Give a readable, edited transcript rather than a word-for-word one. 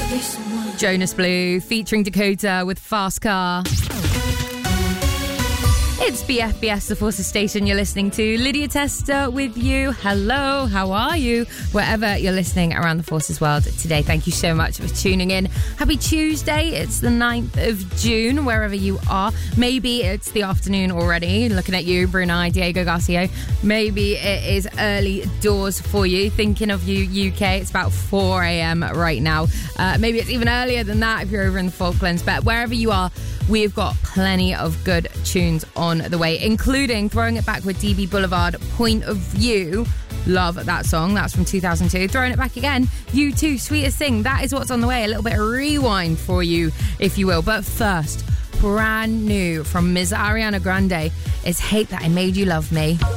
Jonas Blue featuring Dakota with Fast Car. It's BFBS, the Forces Station you're listening to. Lydia Tester with you. Hello, how are you? Wherever you're listening around the Forces world today, thank you so much for tuning in. Happy Tuesday. It's the 9th of June, wherever you are. Maybe it's the afternoon already. Looking at you, Brunei, Diego Garcia. Maybe it is early doors for you. Thinking of you, UK. It's about 4 a.m. right now. Maybe it's even earlier than that if you're over in the Falklands. But wherever you are, we've got plenty of good tunes on the way, including Throwing It Back with DB Boulevard, Point of View. Love that song. That's from 2002. Throwing It Back again, U2, Sweetest Thing. That is what's on the way. A little bit of rewind for you, if you will. But first, brand new from Ms. Ariana Grande is Hate That I Made You Love Me.